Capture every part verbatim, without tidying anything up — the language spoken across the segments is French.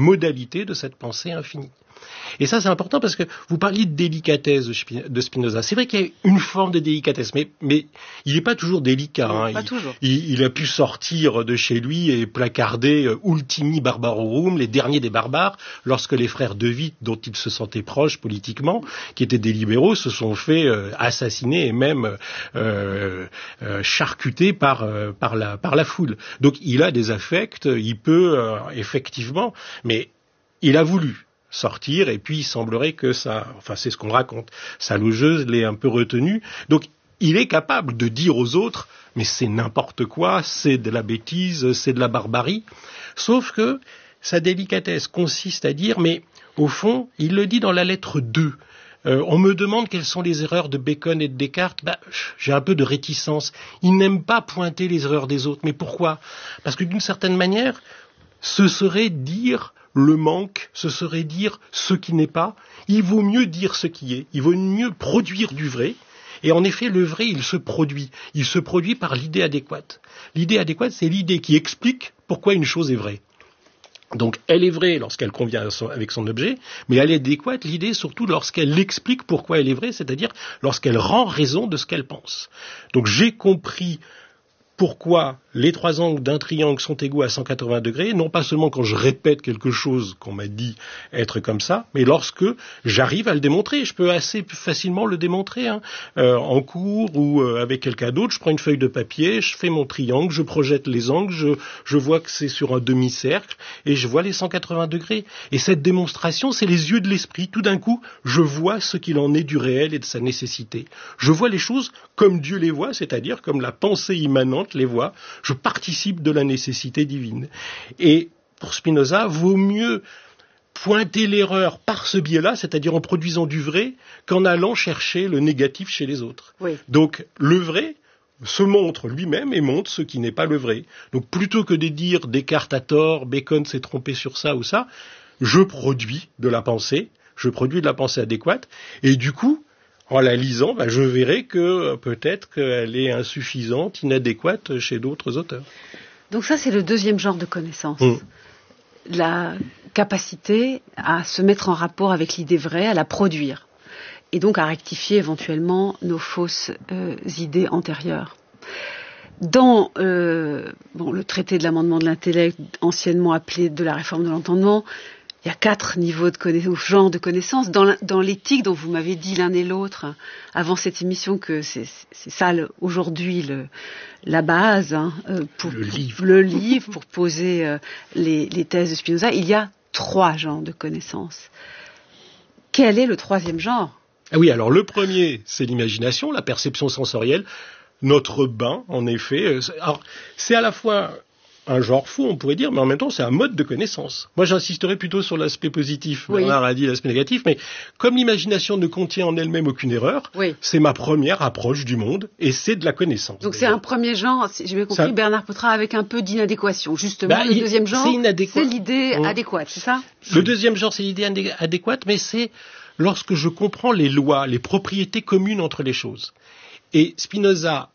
modalités de cette pensée infinie. Et ça, c'est important parce que vous parliez de délicatesse de Spinoza. C'est vrai qu'il y a une forme de délicatesse, mais, mais il n'est pas toujours délicat. Non, hein. pas il, toujours. Il, il a pu sortir de chez lui et placarder euh, Ultimi Barbarorum, les derniers des barbares, lorsque les frères De Witt, dont il se sentait proche politiquement, qui étaient des libéraux, se sont fait euh, assassiner et même euh, euh, charcuter par, euh, par, la, par la foule. Donc il a des affects, il peut euh, effectivement, mais il a voulu sortir, et puis il semblerait que ça, enfin c'est ce qu'on raconte, sa logeuse l'ait un peu retenu. Donc il est capable de dire aux autres, mais c'est n'importe quoi, c'est de la bêtise, c'est de la barbarie. Sauf que sa délicatesse consiste à dire, mais au fond, il le dit dans la lettre deux. Euh, on me demande quelles sont les erreurs de Bacon et de Descartes. Bah, j'ai un peu de réticence. Il n'aime pas pointer les erreurs des autres. Mais pourquoi ? Parce que d'une certaine manière, ce serait dire le manque, ce serait dire ce qui n'est pas. Il vaut mieux dire ce qui est. Il vaut mieux produire du vrai. Et en effet, le vrai, il se produit. Il se produit par l'idée adéquate. L'idée adéquate, c'est l'idée qui explique pourquoi une chose est vraie. Donc, elle est vraie lorsqu'elle convient avec son objet, mais elle est adéquate, l'idée, surtout lorsqu'elle explique pourquoi elle est vraie, c'est-à-dire lorsqu'elle rend raison de ce qu'elle pense. Donc, j'ai compris pourquoi les trois angles d'un triangle sont égaux à cent quatre-vingts degrés, non pas seulement quand je répète quelque chose qu'on m'a dit être comme ça, mais lorsque j'arrive à le démontrer. Je peux assez facilement le démontrer, hein, euh, en cours ou euh, avec quelqu'un d'autre. Je prends une feuille de papier, je fais mon triangle, je projette les angles, je, je vois que c'est sur un demi-cercle et je vois les cent quatre-vingts degrés. Et cette démonstration, c'est les yeux de l'esprit. Tout d'un coup, je vois ce qu'il en est du réel et de sa nécessité. Je vois les choses comme Dieu les voit, c'est-à-dire comme la pensée immanente les voit. Je participe de la nécessité divine. Et pour Spinoza, vaut mieux pointer l'erreur par ce biais-là, c'est-à-dire en produisant du vrai, qu'en allant chercher le négatif chez les autres. Oui. Donc le vrai se montre lui-même et montre ce qui n'est pas le vrai. Donc plutôt que de dire Descartes a tort, Bacon s'est trompé sur ça ou ça, je produis de la pensée, je produis de la pensée adéquate, et du coup, en la lisant, ben, je verrai que peut-être qu'elle est insuffisante, inadéquate chez d'autres auteurs. Donc ça, c'est le deuxième genre de connaissance. Mmh. La capacité à se mettre en rapport avec l'idée vraie, à la produire, et donc à rectifier éventuellement nos fausses euh, idées antérieures. Dans euh, bon, le traité de l'amendement de l'intellect, anciennement appelé de la réforme de l'entendement, il y a quatre niveaux de connaissances, genres de connaissances. Dans, la, dans l'éthique, dont vous m'avez dit l'un et l'autre avant cette émission que c'est, c'est ça le, aujourd'hui le, la base, hein, pour le livre, le livre pour poser euh, les, les thèses de Spinoza, il y a trois genres de connaissances. Quel est le troisième genre ? Ah oui, alors le premier, c'est l'imagination, la perception sensorielle, notre bain, en effet. Alors, c'est à la fois un genre fou, on pourrait dire, mais en même temps, c'est un mode de connaissance. Moi, j'insisterai plutôt sur l'aspect positif. Oui. Bernard a dit l'aspect négatif, mais comme l'imagination ne contient en elle-même aucune erreur, oui. c'est ma première approche du monde, et c'est de la connaissance. Donc c'est un premier genre, si j'ai bien compris, ça... Bernard Potra, avec un peu d'inadéquation. Justement, bah, le il... deuxième genre, c'est, c'est l'idée mmh. adéquate, c'est ça ? Le deuxième genre, c'est l'idée adéquate, mais c'est lorsque je comprends les lois, les propriétés communes entre les choses. Et Spinoza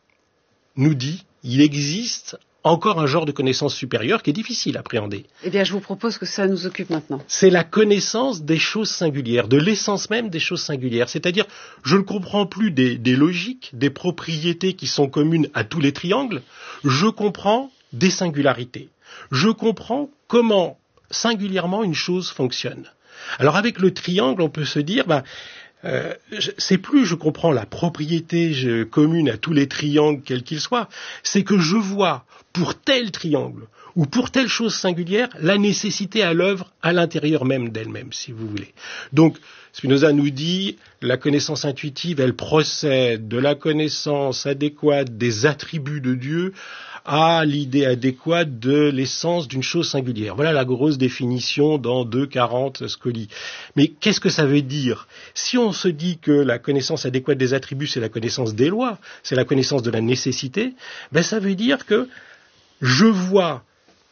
nous dit, il existe encore un genre de connaissance supérieure qui est difficile à appréhender. Eh bien, je vous propose que ça nous occupe maintenant. C'est la connaissance des choses singulières, de l'essence même des choses singulières. C'est-à-dire, je ne comprends plus des, des logiques, des propriétés qui sont communes à tous les triangles. Je comprends des singularités. Je comprends comment singulièrement une chose fonctionne. Alors, avec le triangle, on peut se dire, ben, Euh, c'est plus je comprends la propriété je, commune à tous les triangles, quels qu'ils soient, c'est que je vois pour tel triangle ou pour telle chose singulière la nécessité à l'œuvre à l'intérieur même d'elle-même, si vous voulez. Donc, Spinoza nous dit, la connaissance intuitive, elle procède de la connaissance adéquate des attributs de Dieu à l'idée adéquate de l'essence d'une chose singulière. Voilà la grosse définition dans deux quarante Scoli. Mais qu'est-ce que ça veut dire ? Si on se dit que la connaissance adéquate des attributs, c'est la connaissance des lois, c'est la connaissance de la nécessité, ben ça veut dire que je vois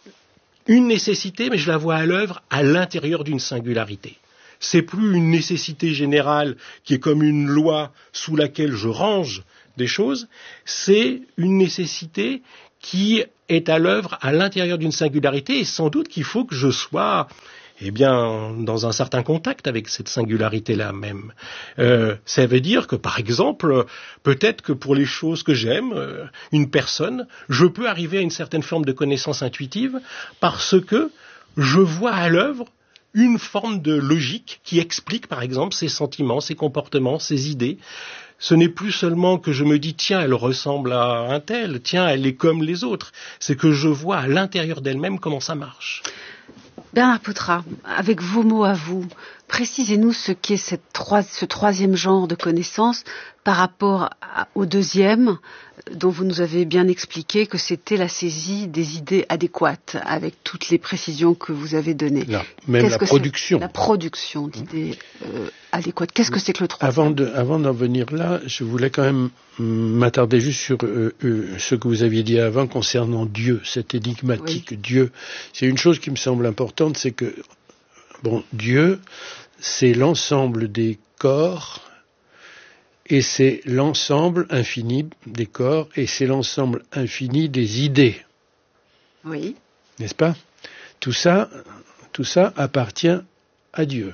une nécessité, mais je la vois à l'œuvre à l'intérieur d'une singularité. C'est plus une nécessité générale qui est comme une loi sous laquelle je range des choses, c'est une nécessité qui est à l'œuvre à l'intérieur d'une singularité, et sans doute qu'il faut que je sois eh bien, dans un certain contact avec cette singularité-là même. Euh, ça veut dire que, par exemple, peut-être que pour les choses que j'aime, euh, une personne, je peux arriver à une certaine forme de connaissance intuitive parce que je vois à l'œuvre une forme de logique qui explique, par exemple, ses sentiments, ses comportements, ses idées. Ce n'est plus seulement que je me dis, tiens, elle ressemble à un tel, tiens, elle est comme les autres. C'est que je vois à l'intérieur d'elle-même comment ça marche. Bernard Poutras, avec vos mots à vous, précisez-nous ce qu'est cette troi- ce troisième genre de connaissance par rapport à, au deuxième, dont vous nous avez bien expliqué que c'était la saisie des idées adéquates, avec toutes les précisions que vous avez données. La, même Qu'est-ce la que production. C'est la production d'idées euh, adéquates. Qu'est-ce que c'est que le troisième ? Avant, de, avant d'en venir là, je voulais quand même m'attarder juste sur euh, euh, ce que vous aviez dit avant concernant Dieu, cette énigmatique oui. Dieu. C'est une chose qui me semble importante, c'est que bon, Dieu, c'est l'ensemble des corps et c'est l'ensemble infini des corps et c'est l'ensemble infini des idées. Oui. N'est-ce pas ? Tout ça, tout ça appartient à Dieu.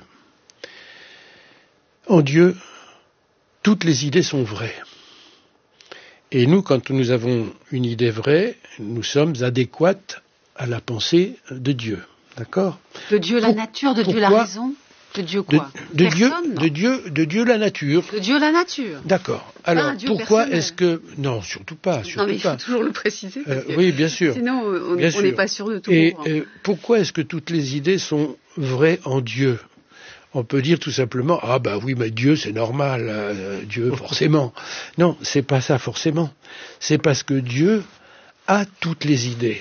En Dieu, toutes les idées sont vraies. Et nous, quand nous avons une idée vraie, nous sommes adéquates à la pensée de Dieu. D'accord ? De Dieu la Pour, nature, de Dieu la raison ? De Dieu quoi ? De, de Dieu, de Dieu, de Dieu la nature. De Dieu la nature. D'accord. Alors pourquoi personnel. Est-ce que non, surtout pas, surtout non mais il faut pas. toujours le préciser. Parce euh, oui, bien sûr. Sinon, on n'est pas sûr de tout. Et euh, pourquoi est-ce que toutes les idées sont vraies en Dieu ? On peut dire tout simplement ah bah oui, mais Dieu c'est normal, euh, Dieu forcément. Non, c'est pas ça forcément. C'est parce que Dieu a toutes les idées.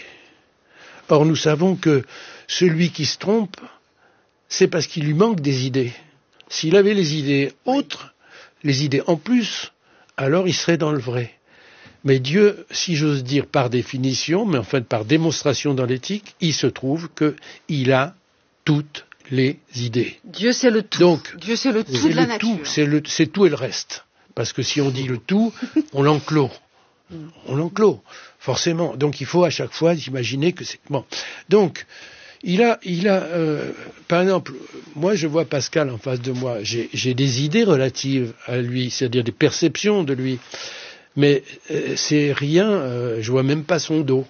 Or nous savons que celui qui se trompe, c'est parce qu'il lui manque des idées. S'il avait les idées autres, les idées en plus, alors il serait dans le vrai. Mais Dieu, si j'ose dire par définition, mais en fait par démonstration dans l'éthique, il se trouve qu'il a toutes les idées. Dieu c'est le tout. Donc, Dieu c'est le tout c'est de la le nature. Tout, c'est, le, c'est tout et le reste. Parce que si on dit le tout, on l'enclos. On l'enclos, forcément. Donc il faut à chaque fois imaginer que c'est... Bon. Donc, il a... Il a euh, par exemple, moi je vois Pascal en face de moi, j'ai, j'ai des idées relatives à lui, c'est-à-dire des perceptions de lui. Mais euh, c'est rien, euh, je vois même pas son dos.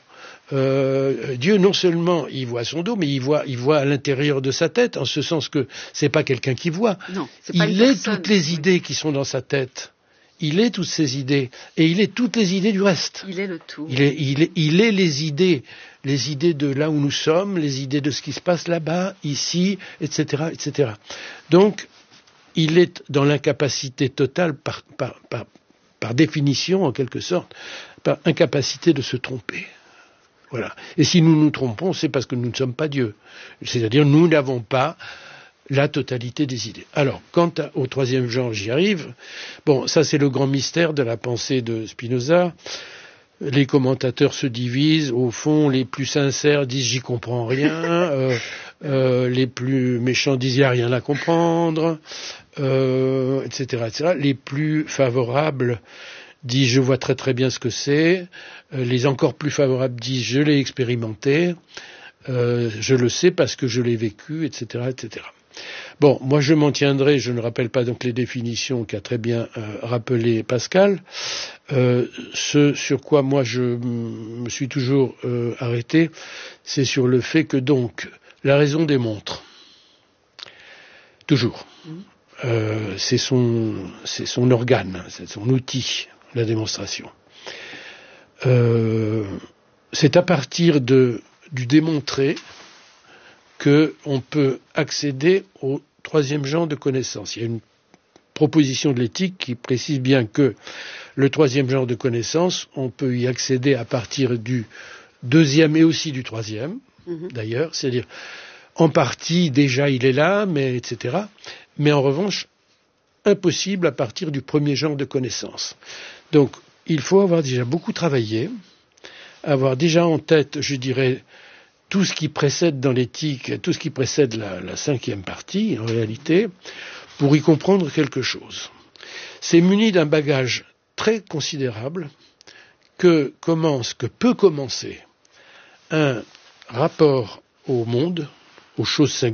Euh, Dieu, non seulement il voit son dos, mais il voit, il voit à l'intérieur de sa tête, en ce sens que c'est pas quelqu'un qui voit. Non, c'est pas il une est personne, toutes les oui. idées qui sont dans sa tête. Il est toutes ces idées. Et il est toutes les idées du reste. Il est le tout. Il est, il est, il est les idées. Les idées de là où nous sommes, les idées de ce qui se passe là-bas, ici, et cetera, et cetera. Donc, il est dans l'incapacité totale par, par, par, par définition, en quelque sorte, par incapacité de se tromper. Voilà. Et si nous nous trompons, c'est parce que nous ne sommes pas Dieu. C'est-à-dire, nous n'avons pas la totalité des idées. Alors, quant à, au troisième genre, j'y arrive. Bon, ça c'est le grand mystère de la pensée de Spinoza. Les commentateurs se divisent. Au fond, les plus sincères disent « j'y comprends rien euh, ». Euh, les plus méchants disent « il n'y a rien à comprendre euh, », et cetera, et cetera. Les plus favorables disent « je vois très très bien ce que c'est ». Euh, les encore plus favorables disent « je l'ai expérimenté euh, », « je le sais parce que je l'ai vécu », et cetera, et cetera. Bon, moi je m'en tiendrai, je ne rappelle pas donc les définitions qu'a très bien euh, rappelé Pascal. Euh, ce sur quoi moi je me suis toujours euh, arrêté, c'est sur le fait que donc la raison démontre. Toujours. Euh, c'est son, c'est son organe, c'est son outil, la démonstration. Euh, c'est à partir de, du démontré qu'on peut accéder au troisième genre de connaissance. Il y a une proposition de l'éthique qui précise bien que le troisième genre de connaissance, on peut y accéder à partir du deuxième et aussi du troisième, mmh. d'ailleurs, c'est-à-dire en partie déjà il est là, mais et cetera. Mais en revanche, impossible à partir du premier genre de connaissance. Donc, il faut avoir déjà beaucoup travaillé, avoir déjà en tête, je dirais, tout ce qui précède dans l'éthique, tout ce qui précède la, la cinquième partie, en réalité, pour y comprendre quelque chose. C'est muni d'un bagage très considérable que commence, que peut commencer un rapport au monde, aux choses singulières,